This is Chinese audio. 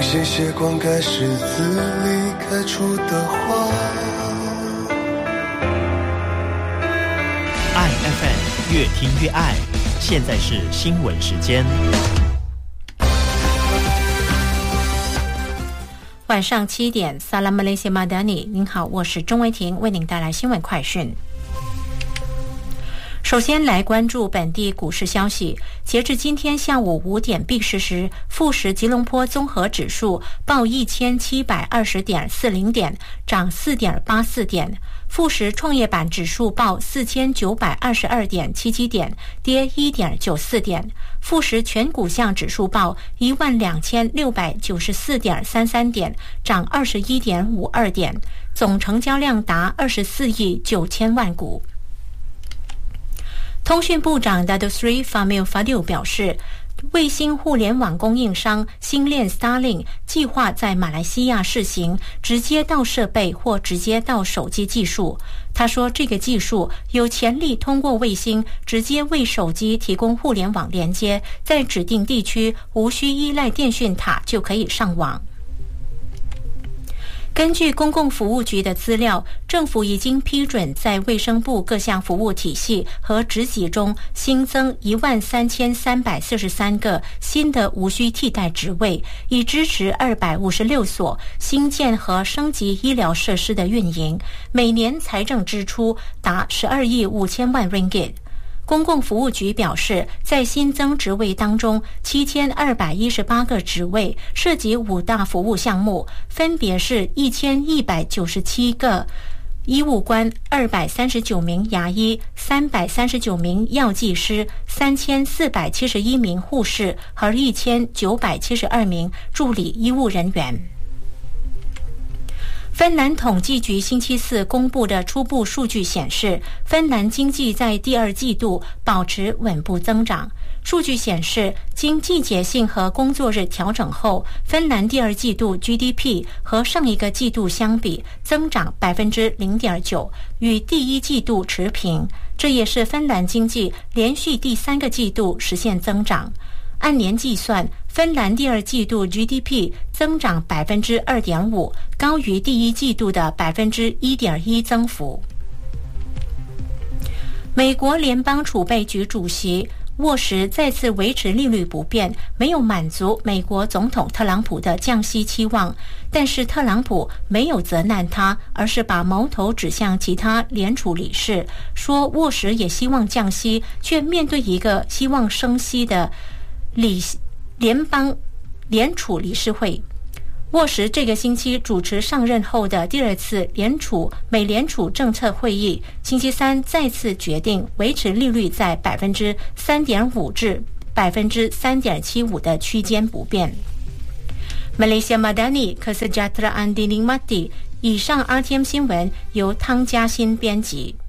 谢谢灌溉石子里开出的花。 爱 FM 越听越爱，现在是新闻时间。 晚上7点，萨拉马雷西马达尼，您好，我是钟维婷，为您带来新闻快讯。首先来关注本地股市消息。截至今天下午5点闭市时，富时吉隆坡综合指数报1720.40点，涨4.84点；富时创业板指数报4922.77点，跌1.94点；富时全股项指数报12694.33点，涨21.52点，总成交量达24亿9千万股。通讯部长 Dato Sri Fahmi Fadil 表示，卫星互联网供应商星链 Starlink 计划在马来西亚试行直接到设备或直接到手机技术。他说，这个技术有潜力通过卫星直接为手机提供互联网连接，在指定地区无需依赖电讯塔就可以上网。根据公共服务局的资料，政府已经批准在卫生部各项服务体系和职级中新增13343个新的无需替代职位，以支持256所新建和升级医疗设施的运营，每年财政支出达12亿5千万 ringgit。公共服务局表示，在新增职位当中，7218个职位涉及5大服务项目，分别是1197个医务官、239名牙医、339名药剂师、3471名护士和1972名助理医务人员。芬兰统计局星期四公布的初步数据显示，芬兰经济在第二季度保持稳步增长。数据显示，经季节性和工作日调整后，芬兰第二季度 GDP 和上一个季度相比增长 0.9%， 与第一季度持平。这也是芬兰经济连续第3个季度实现增长。按年计算，芬兰第二季度 GDP 增长 2.5%， 高于第一季度的 1.1% 增幅。美国联邦储备局主席沃什再次维持利率不变，没有满足美国总统特朗普的降息期望，但是特朗普没有责难他，而是把矛头指向其他联储理事，说沃什也希望降息，却面对一个希望升息的联邦联储理事会。沃什这个星期主持上任后的第2次美联储政策会议，星期三再次决定维持利率在 3.5% 至 3.75% 的区间不变。Malaysia Madani Kesejahteraan dinikmati。以上 RTM 新闻由汤嘉欣编辑。